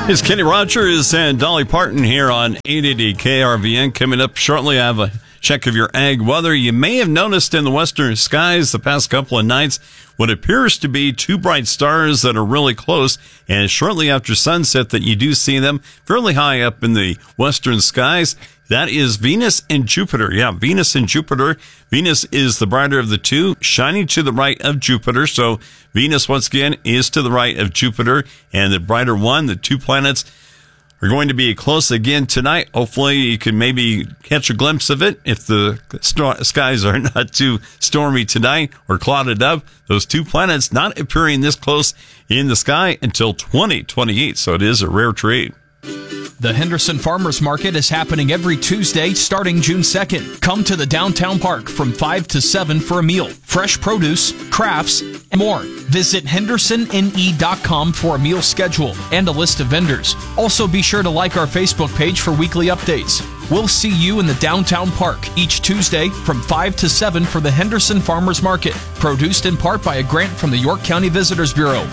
It's Kenny Rogers and Dolly Parton here on 880 KRVN. Coming up shortly, I have a check of your ag weather. You may have noticed in the western skies the past couple of nights what appears to be two bright stars that are really close, and shortly after sunset that you do see them fairly high up in the western skies. That is Venus and Jupiter. Yeah, Venus and Jupiter. Venus is the brighter of the two, shining to the right of Jupiter. So Venus, once again, is to the right of Jupiter, and the brighter one, the two planets, are going to be close again tonight. Hopefully you can maybe catch a glimpse of it if the skies are not too stormy tonight or clouded up. Those two planets not appearing this close in the sky until 2028. So it is a rare treat. The Henderson Farmers Market is happening every Tuesday starting June 2nd. Come to the downtown park from 5 to 7 for a meal, fresh produce, crafts, and more. Visit hendersonne.com for a meal schedule and a list of vendors. Also be sure to like our Facebook page for weekly updates. We'll see you in the downtown park each Tuesday from 5 to 7 for the Henderson Farmers Market, produced in part by a grant from the York County Visitors Bureau.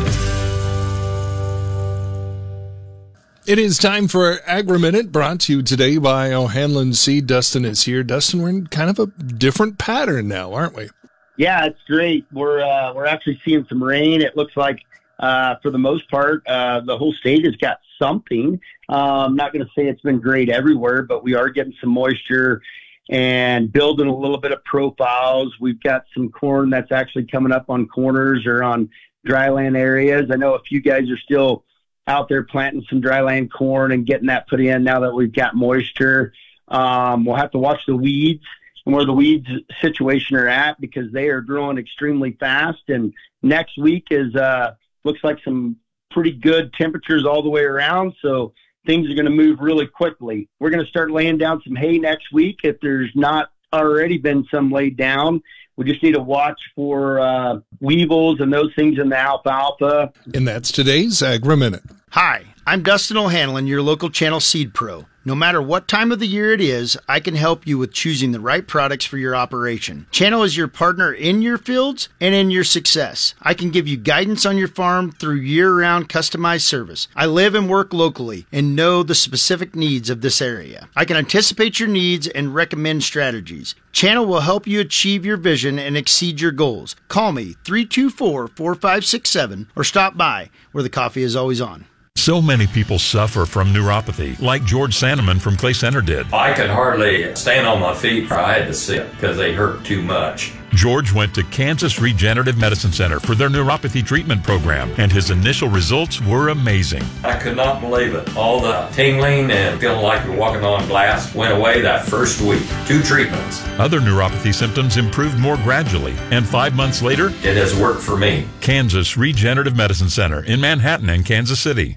It is time for Agri-Minute, brought to you today by O'Hanlon Seed. Dustin is here. Dustin, we're in kind of a different pattern now, aren't we? Yeah, it's great. We're actually seeing some rain. It looks like, for the most part, the whole state has got something. I'm not going to say it's been great everywhere, but we are getting some moisture and building a little bit of profiles. We've got some corn that's actually coming up on corners or on dryland areas. I know a few guys are still out there planting some dryland corn and getting that put in now that we've got moisture. We'll have to watch the weeds and where the weeds situation are at, because they are growing extremely fast. And next week is looks like some pretty good temperatures all the way around, so things are going to move really quickly. We're going to start laying down some hay next week if there's not already been some laid down. We just need to watch for weevils and those things in the alfalfa. And that's today's Agri-Minute. Hi, I'm Dustin O'Hanlon, your local channel seed pro. No matter what time of the year it is, I can help you with choosing the right products for your operation. Channel is your partner in your fields and in your success. I can give you guidance on your farm through year-round customized service. I live and work locally and know the specific needs of this area. I can anticipate your needs and recommend strategies. Channel will help you achieve your vision and exceed your goals. Call me 324-4567 or stop by where the coffee is always on. So many people suffer from neuropathy, like George Sandeman from Clay Center did. I could hardly stand on my feet, or I had to sit because they hurt too much. George went to Kansas Regenerative Medicine Center for their neuropathy treatment program, and his initial results were amazing. I could not believe it. All the tingling and feeling like you're walking on glass went away that first week. 2 treatments. Other neuropathy symptoms improved more gradually, and 5 months later, it has worked for me. Kansas Regenerative Medicine Center in Manhattan and Kansas City.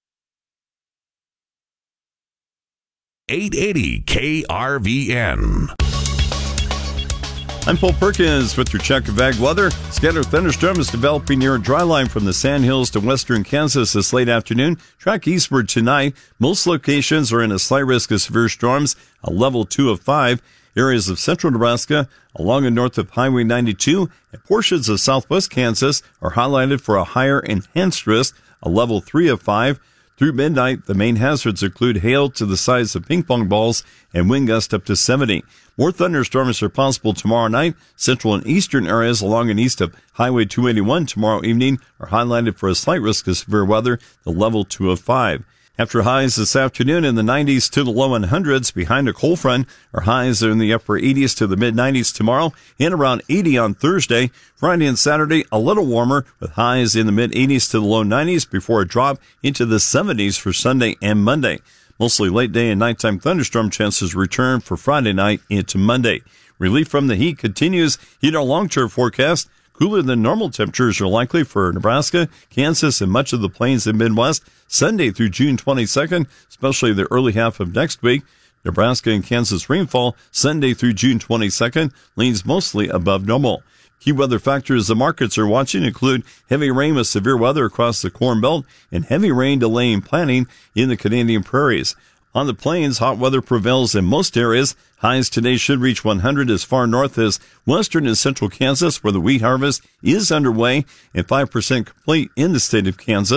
880 KRVN. I'm Paul Perkins with your check of ag weather. Scattered thunderstorms developing near a dry line from the Sandhills to western Kansas this late afternoon. Track eastward tonight. Most locations are in a slight risk of severe storms, a level 2 of 5. Areas of central Nebraska, along and north of Highway 92, and portions of southwest Kansas are highlighted for a higher enhanced risk, a level 3 of 5. Through midnight, the main hazards include hail to the size of ping pong balls and wind gusts up to 70. More thunderstorms are possible tomorrow night. Central and eastern areas along and east of Highway 281 tomorrow evening are highlighted for a slight risk of severe weather, the level 2 of 5. After highs this afternoon in the 90s to the low 100s behind a cold front, our highs are in the upper 80s to the mid-90s tomorrow and around 80 on Thursday. Friday and Saturday, a little warmer with highs in the mid-80s to the low 90s before a drop into the 70s for Sunday and Monday. Mostly late day and nighttime thunderstorm chances return for Friday night into Monday. Relief from the heat continues in our long-term forecast. Cooler than normal temperatures are likely for Nebraska, Kansas, and much of the plains and Midwest Sunday through June 22nd, especially the early half of next week. Nebraska and Kansas rainfall Sunday through June 22nd leans mostly above normal. Key weather factors the markets are watching include heavy rain with severe weather across the Corn Belt and heavy rain delaying planting in the Canadian prairies. On the plains, hot weather prevails in most areas. Highs today should reach 100 as far north as western and central Kansas, where the wheat harvest is underway and 5% complete in the state of Kansas.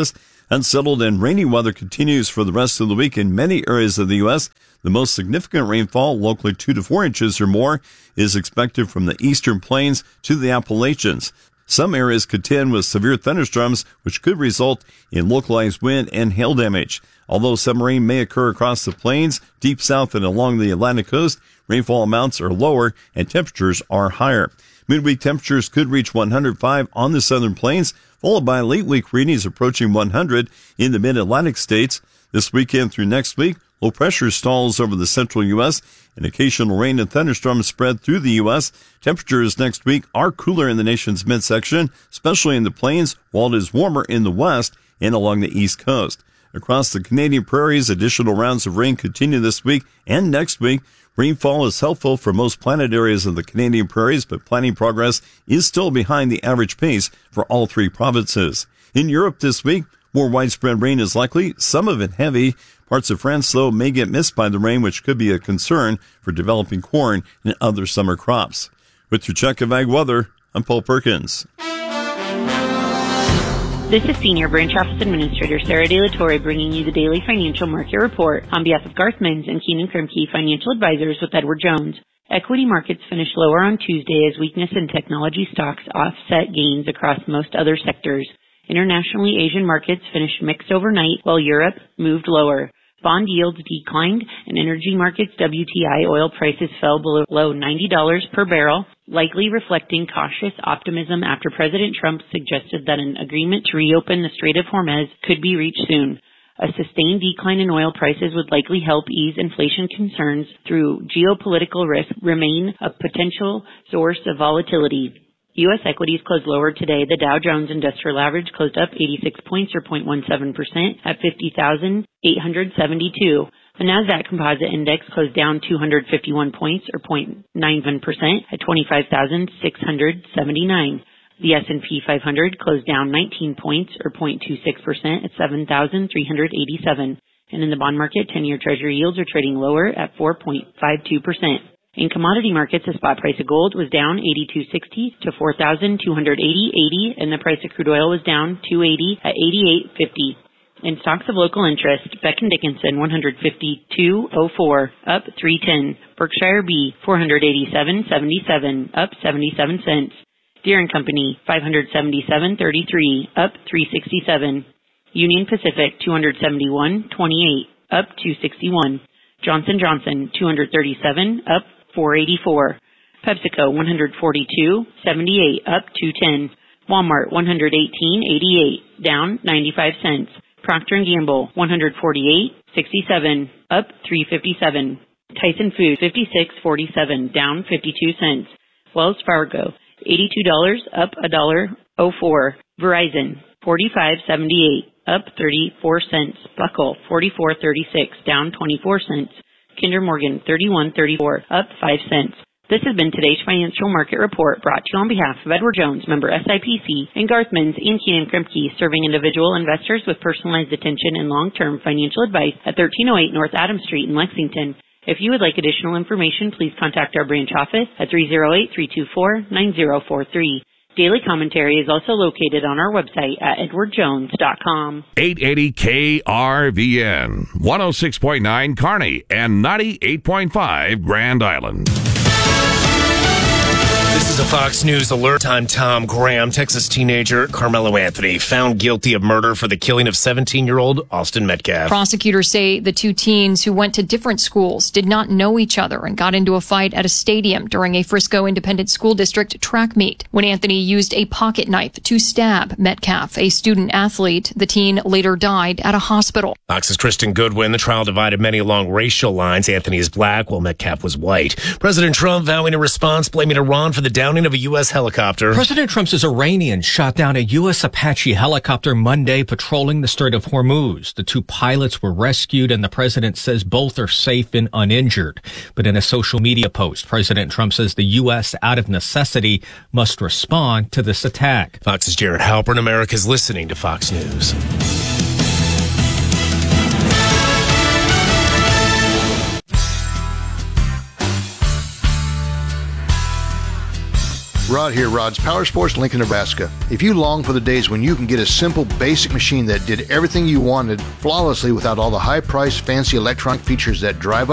Unsettled and rainy weather continues for the rest of the week in many areas of the U.S. The most significant rainfall, locally 2 to 4 inches or more, is expected from the eastern plains to the Appalachians. Some areas contend with severe thunderstorms, which could result in localized wind and hail damage. Although some rain may occur across the plains, deep south and along the Atlantic coast, rainfall amounts are lower and temperatures are higher. Midweek temperatures could reach 105 on the southern plains, followed by late week readings approaching 100 in the mid-Atlantic states. This weekend through next week, low pressure stalls over the central U.S. and occasional rain and thunderstorms spread through the U.S. Temperatures next week are cooler in the nation's midsection, especially in the plains, while it is warmer in the west and along the east coast. Across the Canadian prairies, additional rounds of rain continue this week and next week. Rainfall is helpful for most planted areas of the Canadian prairies, but planting progress is still behind the average pace for all 3 provinces. In Europe this week, more widespread rain is likely, some of it heavy. Parts of France, though, may get missed by the rain, which could be a concern for developing corn and other summer crops. With your check of ag weather, I'm Paul Perkins. This is Senior Branch Office Administrator Sarah De La Torre bringing you the daily financial market report on behalf of Garth Mins and Keenan Kremke Financial Advisors with Edward Jones. Equity markets finished lower on Tuesday as weakness in technology stocks offset gains across most other sectors. Internationally, Asian markets finished mixed overnight while Europe moved lower. Bond yields declined, and energy markets WTI oil prices fell below $90 per barrel, likely reflecting cautious optimism after President Trump suggested that an agreement to reopen the Strait of Hormuz could be reached soon. A sustained decline in oil prices would likely help ease inflation concerns through geopolitical risk remain a potential source of volatility. U.S. equities closed lower today. The Dow Jones Industrial Average closed up 86 points or 0.17% at 50,872. The Nasdaq Composite Index closed down 251 points or 0.97% at 25,679. The S&P 500 closed down 19 points or 0.26% at 7,387. And in the bond market, 10-year Treasury yields are trading lower at 4.52%. In commodity markets, the spot price of gold was down $82.60 to $4,280.80, and the price of crude oil was down $2.80 at $88.50. In stocks of local interest, Becton Dickinson 152.04 up 3.10, Berkshire B 487.77 up 77 cents, Deere & Company 577.33 up 3.67, Union Pacific 271.28 up 2.61, Johnson Johnson 237 up 4.84, PepsiCo 142.78 up 2.10, Walmart 118.88 down 95 cents, Procter & Gamble 148.67 up 3.57, Tyson Foods 56.47 down 52 cents, Wells Fargo $82 up $1.04, Verizon 45.78 up 34 cents, Buckle 44.36 down 24 cents, Kinder Morgan 31.34 up 5 cents. This has been today's financial market report brought to you on behalf of Edward Jones, member SIPC, and Garth Mins and Keenan Kremke, serving individual investors with personalized attention and long-term financial advice at 1308 North Adams Street in Lexington. If you would like additional information, please contact our branch office at 308-324-9043. Daily commentary is also located on our website at edwardjones.com. 880 KRVN, 106.9 Kearney, and 98.5 Grand Island. This is a Fox News alert. I'm Tom Graham. Texas teenager Carmelo Anthony found guilty of murder for the killing of 17-year-old Austin Metcalf. Prosecutors say the two teens who went to different schools did not know each other and got into a fight at a stadium during a Frisco Independent School District track meet. When Anthony used a pocket knife to stab Metcalf, a student athlete, the teen later died at a hospital. Fox's Kristen Goodwin. The trial divided many along racial lines. Anthony is black while Metcalf was white. President Trump vowing a response, blaming Iran for the downing of a U.S. helicopter. President Trump says Iranians shot down a U.S. Apache helicopter Monday patrolling the Strait of Hormuz. The two pilots were rescued, and the president says both are safe and uninjured. But in a social media post, President Trump says the U.S., out of necessity, must respond to this attack. Fox's Jared Halpern. America's listening to Fox News. Rod here, Rod's Power Sports, Lincoln, Nebraska. If you long for the days when you can get a simple, basic machine that did everything you wanted flawlessly without all the high-priced, fancy electronic features that drive